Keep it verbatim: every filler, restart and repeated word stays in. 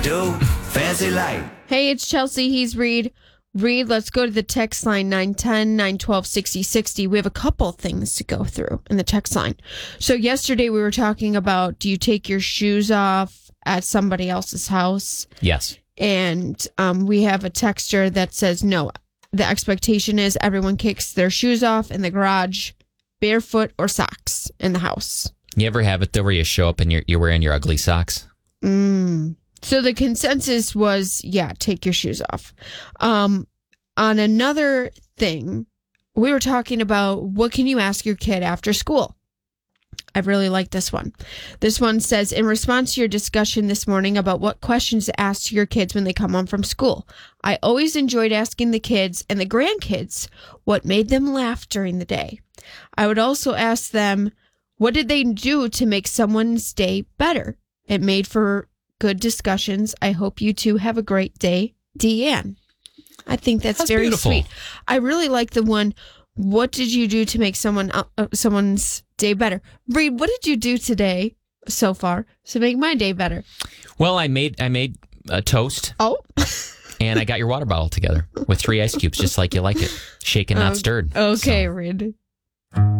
Do fancy light. Hey, it's Chelsea. He's Reed. Reed, let's go to the text line nine one zero, nine one two, six zero six zero. We have a couple things to go through in the text line. So yesterday we were talking about, do you take your shoes off at somebody else's house? Yes. And um, we have a texter that says, no, the expectation is everyone kicks their shoes off in the garage, barefoot or socks in the house. You ever have it though where you show up and you're, you're wearing your ugly socks? Mm. So the consensus was, yeah, take your shoes off. Um, on another thing, we were talking about what can you ask your kid after school? I really like this one. This one says, in response to your discussion this morning about what questions to ask to your kids when they come home from school, I always enjoyed asking the kids and the grandkids what made them laugh during the day. I would also ask them, what did they do to make someone's day better? It made for good discussions. I hope you two have a great day, Deanne. I think that's, that's very beautiful. Sweet. I really like the one, what did you do to make someone uh, someone's day better? Reed, what did you do today so far to make my day better? Well, I made I made a toast. Oh. And I got your water bottle together with three ice cubes, just like you like it. Shaken, not um, stirred. Okay, so. Reed.